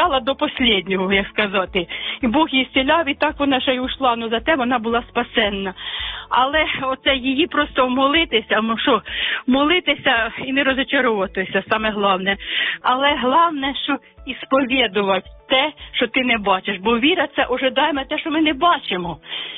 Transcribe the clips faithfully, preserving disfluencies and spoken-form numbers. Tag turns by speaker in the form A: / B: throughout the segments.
A: стояла до останнього, як сказати. І Бог її зціляв, і так вона ще й ушла, ну зате вона була спасенна. Але оце її просто молитися, що молитися і не розочаровуватися, саме головне. Але головне, що і сповідувати те, що ти не бачиш, бо віра – це ожидаємо те, що ми не бачимо.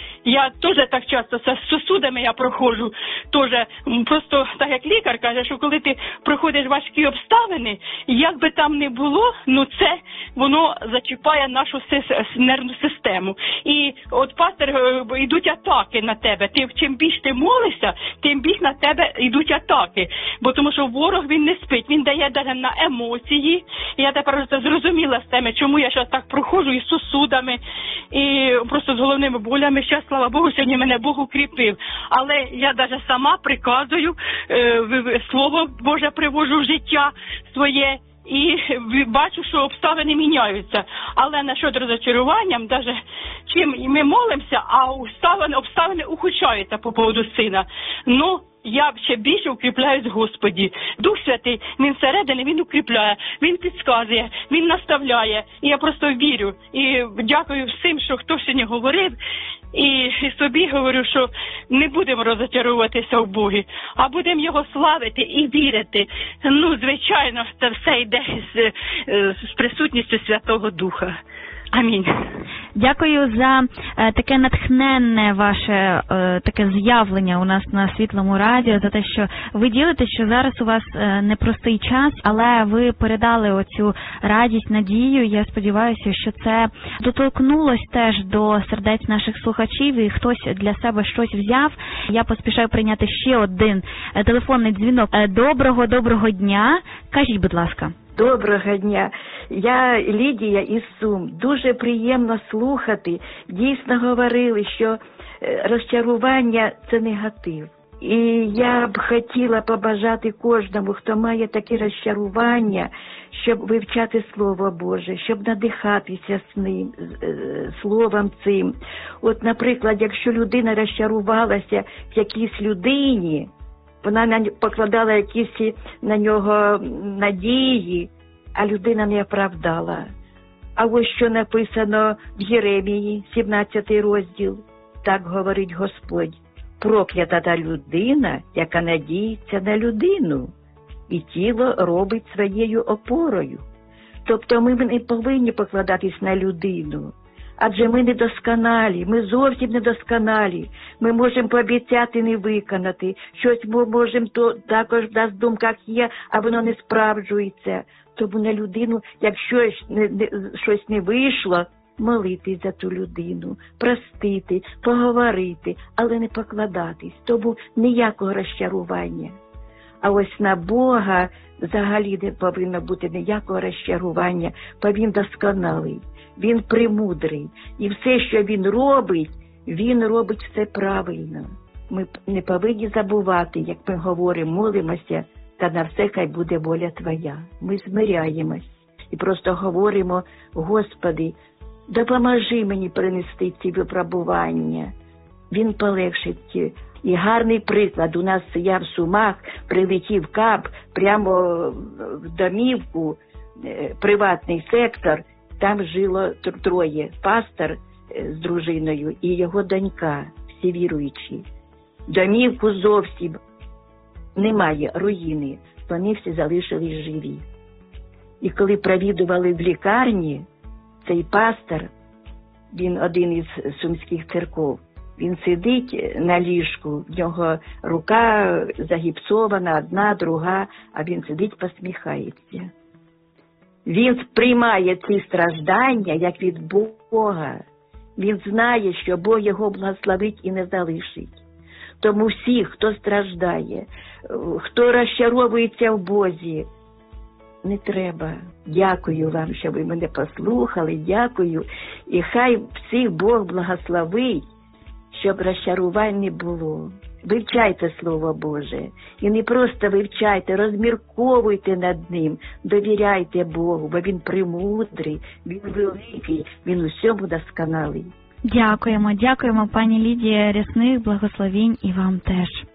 A: Я теж так часто з сусудами я проходжу, теж просто так як лікар каже, що коли ти проходиш важкі обставини, як би там не було, ну це воно зачіпає нашу нервну систему. І от пастор, йдуть атаки на тебе. Ти чим більше ти молишся, тим більше на тебе йдуть атаки. Бо тому що ворог, він не спить, він дає навіть на емоції. І я тепер зрозуміла з теми, чому я зараз так проходжу із сусудами, і просто з головними болями. Зараз, слава Богу, сьогодні мене Бог укріпив. Але я навіть сама приказую, е, Слово Боже привожу в життя своє, і бачу, що обставини міняються. Але насчет розчаруванням, навіть чим ми молимося, а обставини, обставини ухудшаються по поводу сина. Ну, я ще більше укріпляюсь в Господі. Дух Святий, він всередині, він укріпляє, він підказує, він наставляє. І я просто вірю. І дякую всім, що хто сьогодні говорив. І, і собі говорю, що не будемо розчаруватися в Богі, а будемо Його славити і вірити. Ну, звичайно, це все йде з, з присутністю Святого Духа. Амінь.
B: Дякую за е, таке натхненне ваше е, таке з'явлення у нас на Світлому радіо, за те, що ви ділите, що зараз у вас е, непростий час, але ви передали оцю радість, надію. Я сподіваюся, що це доторкнулось теж до сердець наших слухачів і хтось для себе щось взяв. Я поспішаю прийняти ще один е, телефонний дзвінок. Е, доброго, доброго дня. Кажіть, будь ласка.
C: Доброго дня. Я Лідія із Сум. Дуже приємно слухати. Дійсно говорили, що розчарування – це негатив. І я б хотіла побажати кожному, хто має такі розчарування, щоб вивчати Слово Боже, щоб надихатися з ним, Словом цим. От, наприклад, якщо людина розчарувалася в якійсь людині, вона покладала якісь на нього надії, а людина не оправдала. А ось що написано в Єремії, сімнадцятий розділ. Так говорить Господь. Проклята та людина, яка надіється на людину, і тіло робить своєю опорою. Тобто ми не повинні покладатись на людину. Адже ми недосконалі, ми зовсім недосконалі. Ми можемо пообіцяти, не виконати. Щось ми можемо, то також в нас в думках є, а воно не справджується. Тому на людину, якщо не, не, щось не вийшло, молитись за ту людину, простити, поговорити, але не покладатись. Тому ніякого розчарування. А ось на Бога взагалі не повинно бути ніякого розчарування, бо Він досконалий. Він премудрий. І все, що Він робить, Він робить все правильно. Ми не повинні забувати, як ми говоримо, молимося, та на все хай буде воля Твоя. Ми змиряємось і просто говоримо: Господи, допоможи мені перенести ці випробування. Він полегшить. І гарний приклад. У нас, я в Сумах, прилетів кап прямо в домівку, приватний сектор. Там жило троє: пастор з дружиною і його донька, всі віруючі. Домівку зовсім немає, руїни. Вони всі залишились живі. І коли провідували в лікарні, цей пастор, він один із сумських церков, він сидить на ліжку, в нього рука загіпсована, одна, друга, а він сидить, посміхається. Він сприймає ці страждання, як від Бога. Він знає, що Бог його благословить і не залишить. Тому всі, хто страждає, хто розчаровується в Бозі, не треба. Дякую вам, що ви мене послухали, дякую. І хай всіх Бог благословить, щоб розчарувань не було. Вивчайте Слово Боже. І не просто вивчайте, розмірковуйте над ним, довіряйте Богу, бо Він премудрий, Він великий, Він у всьому досконалий.
B: Дякуємо, дякуємо, пані Лідія. Рясних благословінь і вам теж.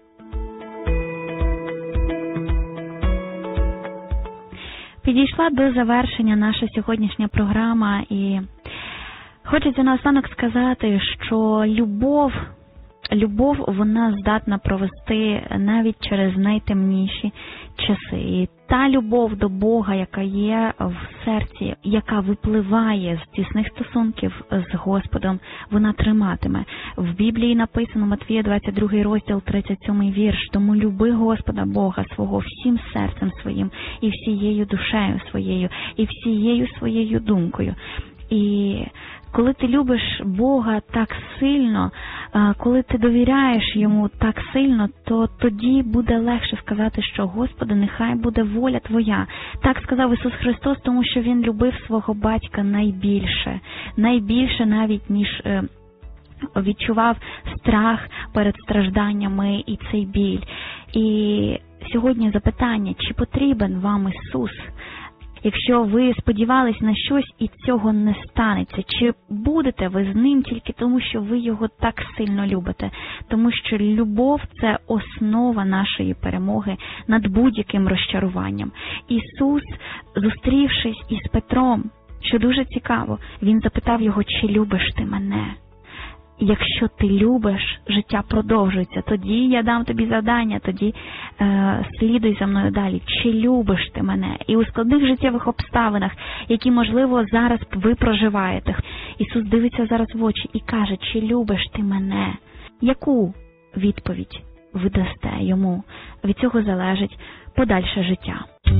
B: Підійшла до завершення наша сьогоднішня програма, і хочеться наостанок сказати, що любов, любов, вона здатна провести навіть через найтемніші часи. І та любов до Бога, яка є в серці, яка випливає з тісних стосунків з Господом, вона триматиме. В Біблії написано, Матвія двадцять другий розділ, тридцять сьомий вірш: «Тому люби Господа Бога свого всім серцем своїм, і всією душею своєю, і всією своєю думкою». І коли ти любиш Бога так сильно, коли ти довіряєш Йому так сильно, то тоді буде легше сказати, що «Господи, нехай буде воля Твоя». Так сказав Ісус Христос, тому що Він любив свого батька найбільше, найбільше навіть, ніж відчував страх перед стражданнями і цей біль. І сьогодні запитання, чи потрібен вам Ісус? Якщо ви сподівались на щось і цього не станеться, чи будете ви з Ним тільки тому, що ви Його так сильно любите? Тому що любов – це основа нашої перемоги над будь-яким розчаруванням. Ісус, зустрівшись із Петром, що дуже цікаво, Він запитав його, чи любиш ти мене? Якщо ти любиш, життя продовжується. Тоді я дам тобі завдання, тоді е, слідуй за мною далі. Чи любиш ти мене? І у складних життєвих обставинах, які, можливо, зараз ви проживаєте, Ісус дивиться зараз в очі і каже, чи любиш ти мене? Яку відповідь ви дасте Йому? Від цього залежить подальше життя.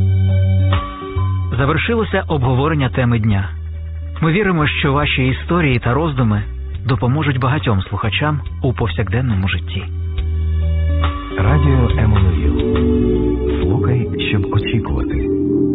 D: Завершилося обговорення теми дня. Ми віримо, що ваші історії та роздуми допоможуть багатьом слухачам у повсякденному житті.
E: Радіо Еммануїл. Слухай, щоб очікувати.